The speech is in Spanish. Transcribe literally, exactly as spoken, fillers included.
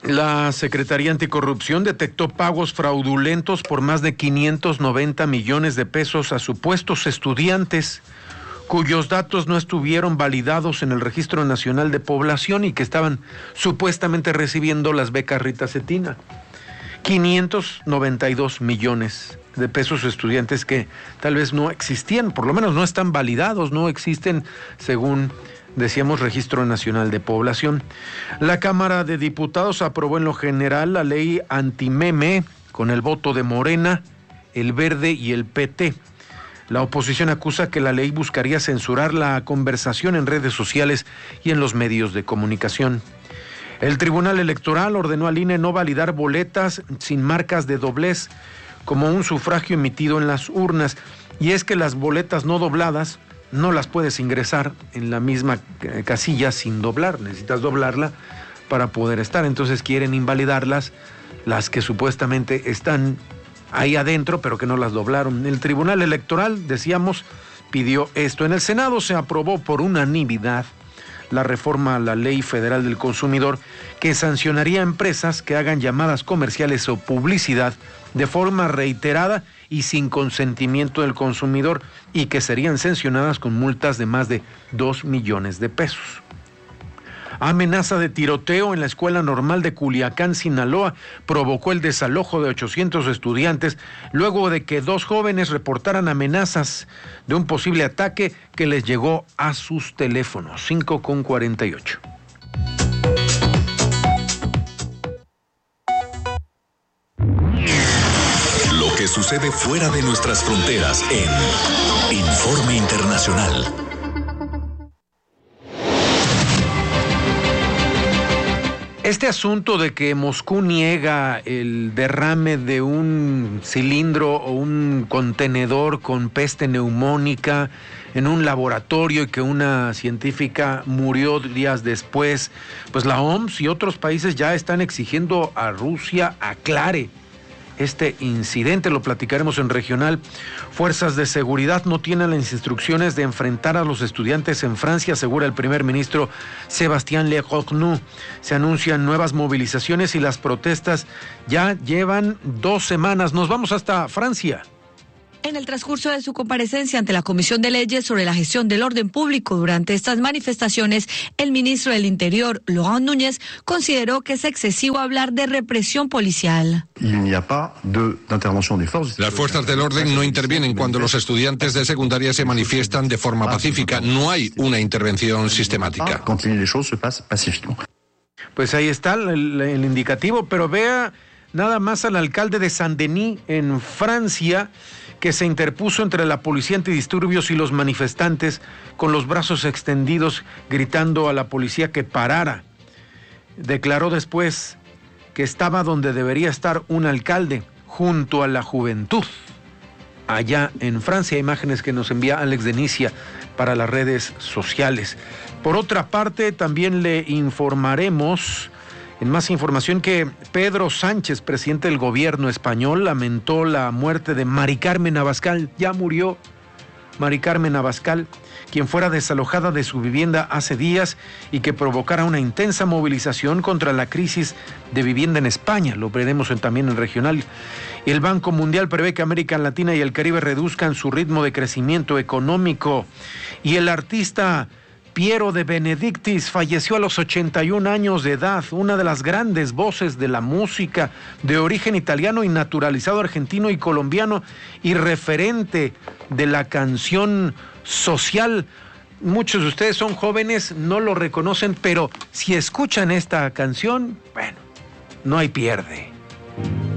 La Secretaría Anticorrupción detectó pagos fraudulentos por más de quinientos noventa millones de pesos a supuestos estudiantes cuyos datos no estuvieron validados en el Registro Nacional de Población y que estaban supuestamente recibiendo las becas Rita Cetina. quinientos noventa y dos millones de pesos estudiantes que tal vez no existían, por lo menos no están validados, no existen según, decíamos, Registro Nacional de Población. La Cámara de Diputados aprobó en lo general la ley antimeme con el voto de Morena, el Verde y el P T. La oposición acusa que la ley buscaría censurar la conversación en redes sociales y en los medios de comunicación. El Tribunal Electoral ordenó al I N E no validar boletas sin marcas de doblez como un sufragio emitido en las urnas. Y es que las boletas no dobladas no las puedes ingresar en la misma casilla sin doblar, necesitas doblarla para poder estar. Entonces quieren invalidarlas, las que supuestamente están ahí adentro, pero que no las doblaron. El Tribunal Electoral, decíamos, pidió esto. En el Senado se aprobó por unanimidad la reforma a la Ley Federal del Consumidor que sancionaría a empresas que hagan llamadas comerciales o publicidad de forma reiterada y sin consentimiento del consumidor y que serían sancionadas con multas de más de dos millones de pesos. Amenaza de tiroteo en la Escuela Normal de Culiacán, Sinaloa, provocó el desalojo de ochocientos estudiantes luego de que dos jóvenes reportaran amenazas de un posible ataque que les llegó a sus teléfonos. cinco con cuarenta y ocho. Lo que sucede fuera de nuestras fronteras en Informe Internacional. Este asunto de que Moscú niega el derrame de un cilindro o un contenedor con peste neumónica en un laboratorio y que una científica murió días después, pues la O M S y otros países ya están exigiendo a Rusia aclare este incidente. Lo platicaremos en Regional. Fuerzas de seguridad no tienen las instrucciones de enfrentar a los estudiantes en Francia, asegura el primer ministro Sébastien Lecornu. Se anuncian nuevas movilizaciones y las protestas ya llevan dos semanas. Nos vamos hasta Francia. En el transcurso de su comparecencia ante la Comisión de Leyes sobre la gestión del orden público durante estas manifestaciones, el ministro del Interior, Laurent Núñez, consideró que es excesivo hablar de represión policial. Las fuerzas del orden no intervienen cuando los estudiantes de secundaria se manifiestan de forma pacífica. No hay una intervención sistemática. Pues ahí está el, el indicativo, pero vea nada más al alcalde de Saint-Denis en Francia, que se interpuso entre la policía antidisturbios y los manifestantes con los brazos extendidos, gritando a la policía que parara. Declaró después que estaba donde debería estar un alcalde, junto a la juventud. Allá en Francia, imágenes que nos envía Alex Denicia para las redes sociales. Por otra parte, también le informaremos en más información que Pedro Sánchez, presidente del gobierno español, lamentó la muerte de Mari Carmen Abascal. Ya murió Mari Carmen Abascal, quien fuera desalojada de su vivienda hace días y que provocara una intensa movilización contra la crisis de vivienda en España. Lo veremos en, también en Regional. El Banco Mundial prevé que América Latina y el Caribe reduzcan su ritmo de crecimiento económico. Y el artista Piero de Benedictis falleció a los ochenta y un años de edad, una de las grandes voces de la música de origen italiano y naturalizado argentino y colombiano y referente de la canción social. Muchos de ustedes son jóvenes, no lo reconocen, pero si escuchan esta canción, bueno, no hay pierde.